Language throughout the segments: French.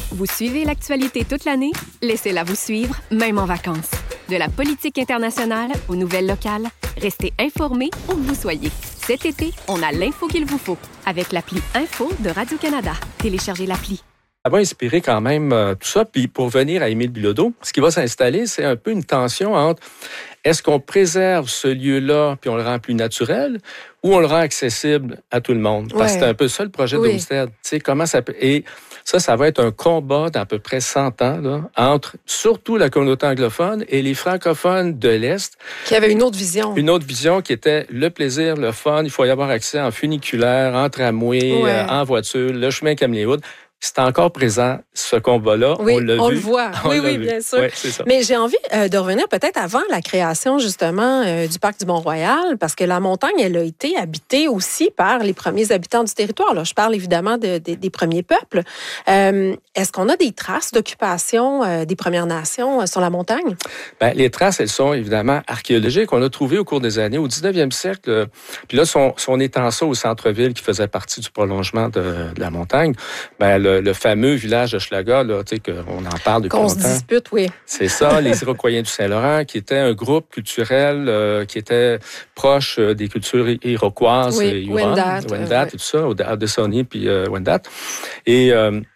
Vous suivez l'actualité toute l'année? Laissez-la vous suivre, même en vacances. De la politique internationale aux nouvelles locales, restez informés où que vous soyez. Cet été, on a l'info qu'il vous faut avec l'appli Info de Radio-Canada. Téléchargez l'appli. Ça va inspirer quand même tout ça. Puis pour venir à Émile Bilodeau, ce qui va s'installer, c'est un peu une tension entre est-ce qu'on préserve ce lieu-là puis on le rend plus naturel ou on le rend accessible à tout le monde? Parce que c'est un peu ça le projet d'Olmsted. Tu sais, comment ça peut... Et ça va être un combat d'à peu près 100 ans là, entre surtout la communauté anglophone et les francophones de l'Est. Qui avaient une autre vision. Une autre vision qui était le plaisir, le fun. Il faut y avoir accès en funiculaire, en tramway, en voiture, le chemin Kamloops. C'est encore présent, ce combat-là. Oui, on l'a vu. On le voit. Oui, bien sûr. Oui, c'est ça. Mais j'ai envie de revenir peut-être avant la création, justement, du parc du Mont-Royal, parce que la montagne, elle a été habitée aussi par les premiers habitants du territoire. Là, je parle évidemment des premiers peuples. Est-ce qu'on a des traces d'occupation des Premières Nations sur la montagne? Bien, les traces, elles sont évidemment archéologiques. On a trouvé au cours des années, au 19e siècle, puis là, si on étend ça au centre-ville qui faisait partie du prolongement de la montagne, bien, le fameux village de Schlager, là, tu sais, qu'on en parle depuis longtemps. Qu'on se dispute, oui. C'est ça, les Iroquois du Saint-Laurent, qui était un groupe culturel qui était proche des cultures iroquoises, Wendat et tout ça, Haudenosaunee puis Wendat. Et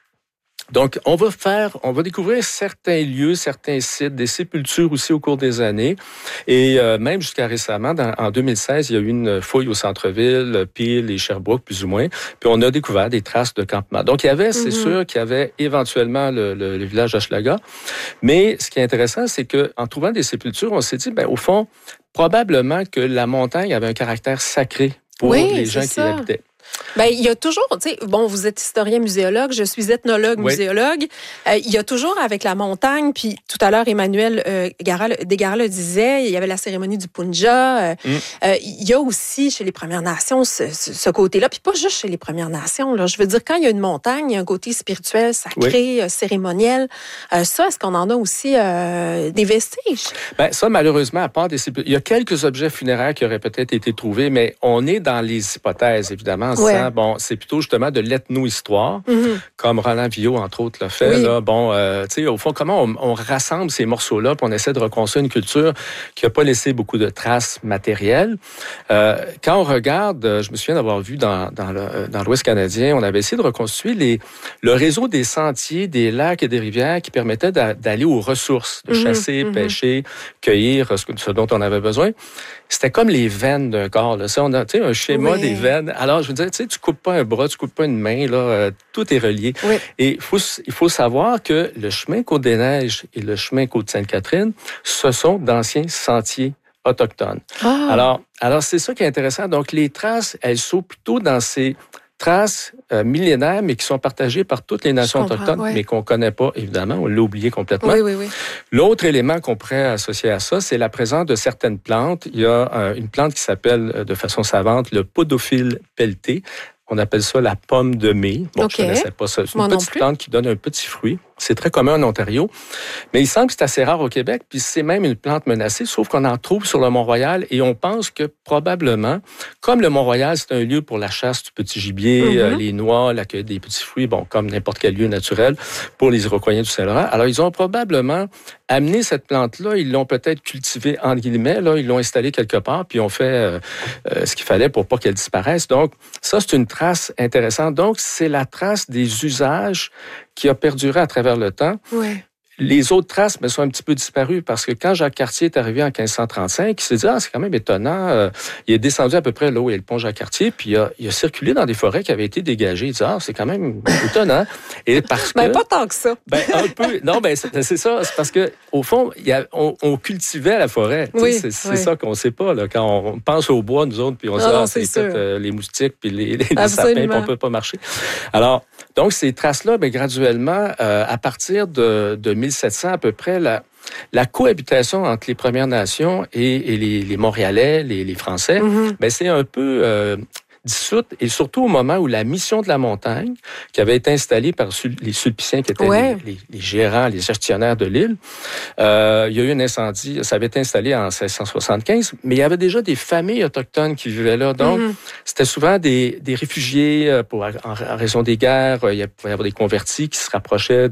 donc, on va découvrir certains lieux, certains sites, des sépultures aussi au cours des années. Et même jusqu'à récemment, en 2016, il y a eu une fouille au centre-ville, Peel et Sherbrooke, plus ou moins. Puis on a découvert des traces de campement. Donc, il y avait, c'est sûr qu'il y avait éventuellement le village d'Hochelaga. Mais ce qui est intéressant, c'est qu'en trouvant des sépultures, on s'est dit, bien, au fond, probablement que la montagne avait un caractère sacré pour les gens qui y habitaient. Bien, il y a toujours, tu sais, bon, vous êtes historien muséologue, je suis ethnologue muséologue. Il y a toujours avec la montagne, puis tout à l'heure, Emmanuel Desgaras le disait, il y avait la cérémonie du Punja. Il y a aussi chez les Premières Nations ce côté-là, puis pas juste chez les Premières Nations. Là. Je veux dire, quand il y a une montagne, il y a un côté spirituel, sacré, cérémoniel. Ça, est-ce qu'on en a aussi des vestiges? Bien, ça, malheureusement, à part des sépultures, il y a quelques objets funéraires qui auraient peut-être été trouvés, mais on est dans les hypothèses, évidemment. Bon, c'est plutôt justement de l'ethno-histoire, comme Roland Villot, entre autres, l'a fait. Là. Bon, tu sais, au fond, comment on rassemble ces morceaux-là, puis on essaie de reconstruire une culture qui n'a pas laissé beaucoup de traces matérielles. Quand on regarde, je me souviens d'avoir vu dans l'Ouest canadien, on avait essayé de reconstruire le réseau des sentiers, des lacs et des rivières qui permettaient d'aller aux ressources, de chasser, pêcher, cueillir ce dont on avait besoin. C'était comme les veines d'un corps. Là. Ça, on a un schéma des veines. Alors, je veux dire, tu coupes pas un bras, tu coupes pas une main, là, tout est relié. Oui. Et il faut savoir que le chemin Côte-des-Neiges et le chemin Côte-Sainte-Catherine, ce sont d'anciens sentiers autochtones. Alors, c'est ça qui est intéressant. Donc, les traces, elles sont plutôt dans ces traces millénaires, mais qui sont partagées par toutes les nations autochtones, mais qu'on ne connaît pas, évidemment. On l'a oublié complètement. Oui. L'autre élément qu'on pourrait associer à ça, c'est la présence de certaines plantes. Il y a une plante qui s'appelle, de façon savante, le podophile pelleté. On appelle ça la pomme de mai. Bon, je ne connaissais pas ça. C'est une petite plante qui donne un petit fruit. C'est très commun en Ontario. Mais il semble que c'est assez rare au Québec, puis c'est même une plante menacée, sauf qu'on en trouve sur le Mont-Royal et on pense que probablement, comme le Mont-Royal, c'est un lieu pour la chasse du petit gibier, les noix, l'accueil des petits fruits, bon, comme n'importe quel lieu naturel pour les Iroquois du Saint-Laurent. Alors, ils ont probablement amené cette plante-là, ils l'ont peut-être cultivée, entre guillemets, là, ils l'ont installée quelque part, puis ils ont fait ce qu'il fallait pour pas qu'elle disparaisse. Donc, ça, c'est une trace intéressante. Donc, c'est la trace des usages qui a perduré à travers le temps. Oui. Les autres traces sont un petit peu disparues parce que quand Jacques Cartier est arrivé en 1535, il s'est dit « Ah, c'est quand même étonnant. » Il est descendu à peu près là où est le pont Jacques-Cartier, puis il a circulé dans des forêts qui avaient été dégagées. Il dit « Ah, c'est quand même étonnant. » Et parce que... pas tant que ça. Un peu. Non, c'est ça. C'est parce que au fond, on cultivait la forêt. C'est ça qu'on ne sait pas. Là. Quand on pense au bois, nous autres, puis on dit « c'est peut-être les moustiques puis les sapins, puis on ne peut pas marcher. » Alors, donc, ces traces-là, graduellement, à partir de 1700 à peu près, la cohabitation entre les Premières Nations et les Montréalais, les Français, c'est un peu dissoute, et surtout au moment où la mission de la montagne, qui avait été installée par les Sulpiciens, qui étaient les gérants, les gestionnaires de l'île, il y a eu un incendie, ça avait été installé en 1675, mais il y avait déjà des familles autochtones qui vivaient là, donc c'était souvent des réfugiés en raison des guerres, il pouvait y avoir des convertis qui se rapprochaient